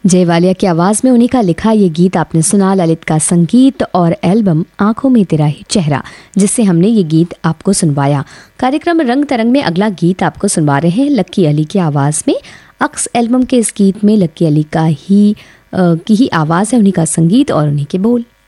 जय वालिया की आवाज़ में उन्हीं का लिखा ये गीत आपने सुना। ललित का संगीत और एल्बम आंखों में तेरा ही चेहरा, जिससे हमने ये गीत आपको सुनवाया। कार्यक्रम रंग तरंग में अगला गीत आपको सुनवा रहे हैं लक्की अली की आवाज़ में। अक्स एल्बम के इस गीत में लक्की अली की ही आवाज़ है, उन्हीं का संगीत और उन्हीं के बोल।